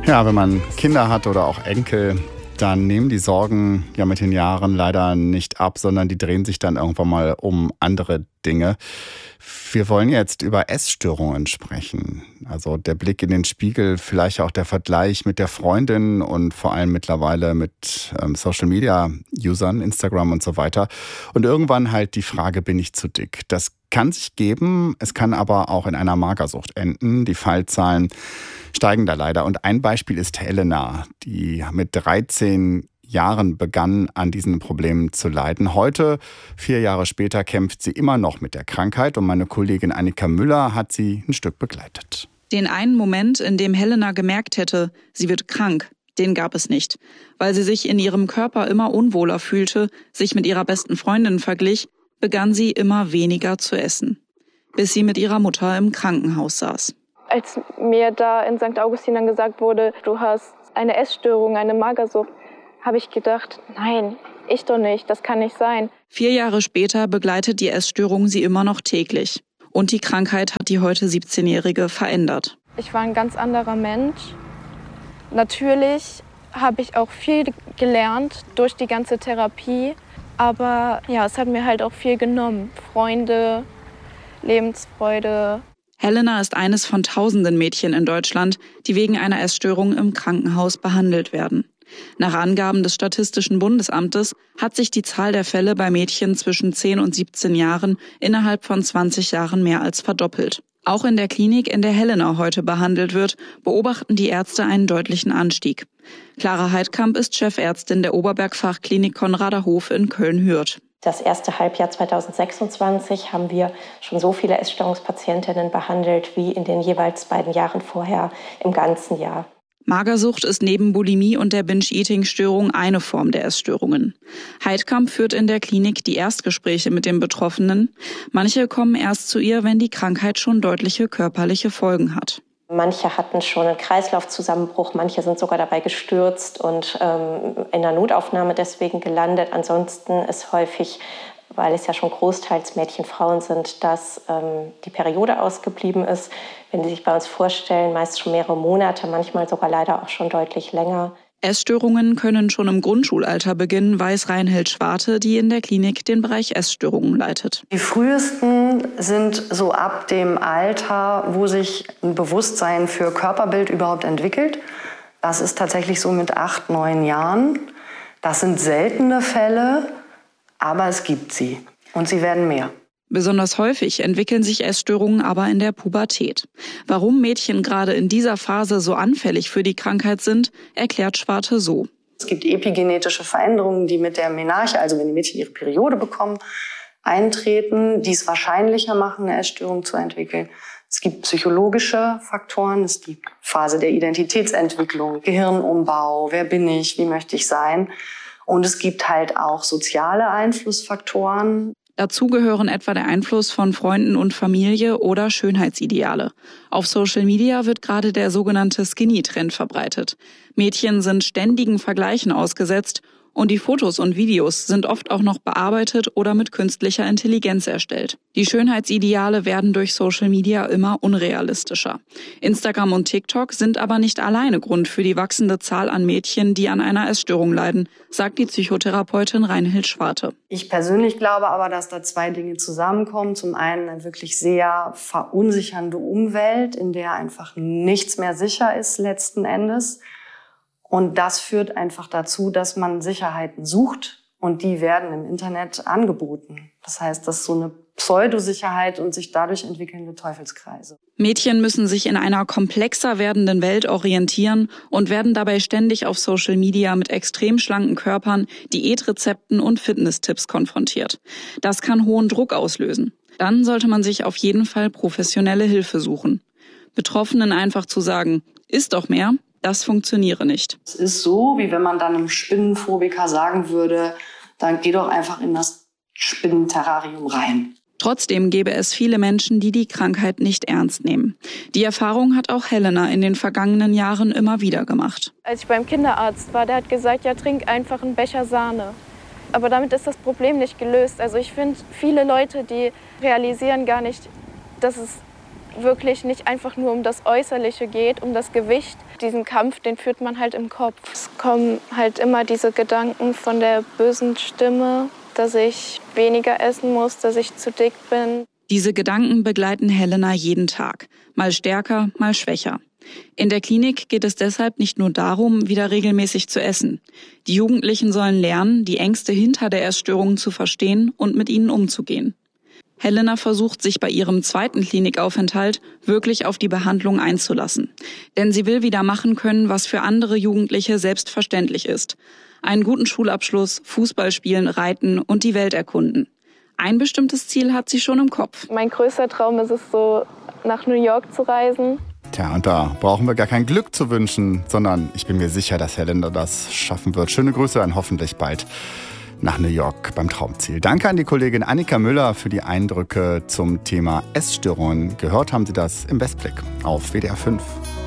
Ja, wenn man Kinder hat oder auch Enkel, dann nehmen die Sorgen ja mit den Jahren leider nicht ab, sondern die drehen sich dann irgendwann mal um andere Dinge. Wir wollen jetzt über Essstörungen sprechen. Also der Blick in den Spiegel, vielleicht auch der Vergleich mit der Freundin und vor allem mittlerweile mit Social-Media-Usern, Instagram und so weiter. Und irgendwann halt die Frage, bin ich zu dick? Das kann sich geben, es kann aber auch in einer Magersucht enden. Die Fallzahlen steigen da leider. Und ein Beispiel ist Helena, die mit 13 Jahren begann, an diesen Problemen zu leiden. Heute, 4 Jahre später, kämpft sie immer noch mit der Krankheit und meine Kollegin Annika Müller hat sie ein Stück begleitet. Den einen Moment, in dem Helena gemerkt hätte, sie wird krank, den gab es nicht. Weil sie sich in ihrem Körper immer unwohler fühlte, sich mit ihrer besten Freundin verglich, begann sie immer weniger zu essen, bis sie mit ihrer Mutter im Krankenhaus saß. Als mir da in St. Augustin dann gesagt wurde, du hast eine Essstörung, eine Magersucht, habe ich gedacht, nein, ich doch nicht, das kann nicht sein. 4 Jahre später begleitet die Essstörung sie immer noch täglich. Und die Krankheit hat die heute 17-Jährige verändert. Ich war ein ganz anderer Mensch. Natürlich habe ich auch viel gelernt durch die ganze Therapie. Aber ja, es hat mir halt auch viel genommen. Freunde, Lebensfreude. Helena ist eines von tausenden Mädchen in Deutschland, die wegen einer Essstörung im Krankenhaus behandelt werden. Nach Angaben des Statistischen Bundesamtes hat sich die Zahl der Fälle bei Mädchen zwischen 10 und 17 Jahren innerhalb von 20 Jahren mehr als verdoppelt. Auch in der Klinik, in der Helena heute behandelt wird, beobachten die Ärzte einen deutlichen Anstieg. Clara Heidkamp ist Chefärztin der Oberberg-Fachklinik Konrader-Hof in Köln-Hürth. Das erste Halbjahr 2026 haben wir schon so viele Essstörungspatientinnen behandelt wie in den jeweils beiden Jahren vorher im ganzen Jahr. Magersucht ist neben Bulimie und der Binge-Eating-Störung eine Form der Essstörungen. Heidkamp führt in der Klinik die Erstgespräche mit den Betroffenen. Manche kommen erst zu ihr, wenn die Krankheit schon deutliche körperliche Folgen hat. Manche hatten schon einen Kreislaufzusammenbruch, manche sind sogar dabei gestürzt und in der Notaufnahme deswegen gelandet. Ansonsten ist häufig, weil es ja schon großteils Mädchen, Frauen sind, dass die Periode ausgeblieben ist. Wenn Sie sich bei uns vorstellen, meist schon mehrere Monate, manchmal sogar leider auch schon deutlich länger. Essstörungen können schon im Grundschulalter beginnen, weiß Reinhild Schwarte, die in der Klinik den Bereich Essstörungen leitet. Die frühesten sind so ab dem Alter, wo sich ein Bewusstsein für Körperbild überhaupt entwickelt. Das ist tatsächlich so mit 8, 9 Jahren. Das sind seltene Fälle, aber es gibt sie und sie werden mehr. Besonders häufig entwickeln sich Essstörungen aber in der Pubertät. Warum Mädchen gerade in dieser Phase so anfällig für die Krankheit sind, erklärt Schwarte so. Es gibt epigenetische Veränderungen, die mit der Menarche, also wenn die Mädchen ihre Periode bekommen, eintreten, die es wahrscheinlicher machen, eine Essstörung zu entwickeln. Es gibt psychologische Faktoren, es gibt Phase der Identitätsentwicklung, Gehirnumbau, wer bin ich, wie möchte ich sein. Und es gibt halt auch soziale Einflussfaktoren. Dazu gehören etwa der Einfluss von Freunden und Familie oder Schönheitsideale. Auf Social Media wird gerade der sogenannte Skinny-Trend verbreitet. Mädchen sind ständigen Vergleichen ausgesetzt und die Fotos und Videos sind oft auch noch bearbeitet oder mit künstlicher Intelligenz erstellt. Die Schönheitsideale werden durch Social Media immer unrealistischer. Instagram und TikTok sind aber nicht alleine Grund für die wachsende Zahl an Mädchen, die an einer Essstörung leiden, sagt die Psychotherapeutin Reinhild Schwarte. Ich persönlich glaube aber, dass da 2 Dinge zusammenkommen. Zum einen eine wirklich sehr verunsichernde Umwelt, in der einfach nichts mehr sicher ist letzten Endes. Und das führt einfach dazu, dass man Sicherheiten sucht und die werden im Internet angeboten. Das heißt, das ist so eine Pseudosicherheit und sich dadurch entwickelnde Teufelskreise. Mädchen müssen sich in einer komplexer werdenden Welt orientieren und werden dabei ständig auf Social Media mit extrem schlanken Körpern, Diätrezepten und Fitnesstipps konfrontiert. Das kann hohen Druck auslösen. Dann sollte man sich auf jeden Fall professionelle Hilfe suchen. Betroffenen einfach zu sagen, iss doch mehr, das funktioniere nicht. Es ist so, wie wenn man dann einem Spinnenphobiker sagen würde, dann geh doch einfach in das Spinnenterrarium rein. Trotzdem gäbe es viele Menschen, die die Krankheit nicht ernst nehmen. Die Erfahrung hat auch Helena in den vergangenen Jahren immer wieder gemacht. Als ich beim Kinderarzt war, der hat gesagt, ja, trink einfach einen Becher Sahne. Aber damit ist das Problem nicht gelöst. Also ich finde, viele Leute, die realisieren gar nicht, dass es wirklich nicht einfach nur um das Äußerliche geht, um das Gewicht. Diesen Kampf, den führt man halt im Kopf. Es kommen halt immer diese Gedanken von der bösen Stimme, dass ich weniger essen muss, dass ich zu dick bin. Diese Gedanken begleiten Helena jeden Tag, mal stärker, mal schwächer. In der Klinik geht es deshalb nicht nur darum, wieder regelmäßig zu essen. Die Jugendlichen sollen lernen, die Ängste hinter der Essstörung zu verstehen und mit ihnen umzugehen. Helena versucht, sich bei ihrem zweiten Klinikaufenthalt wirklich auf die Behandlung einzulassen. Denn sie will wieder machen können, was für andere Jugendliche selbstverständlich ist. Einen guten Schulabschluss, Fußball spielen, reiten und die Welt erkunden. Ein bestimmtes Ziel hat sie schon im Kopf. Mein größter Traum ist es so, nach New York zu reisen. Tja, und da brauchen wir gar kein Glück zu wünschen, sondern ich bin mir sicher, dass Helena das schaffen wird. Schöne Grüße an hoffentlich bald nach New York beim Traumziel. Danke an die Kollegin Annika Müller für die Eindrücke zum Thema Essstörungen. Gehört haben Sie das im Westblick auf WDR 5.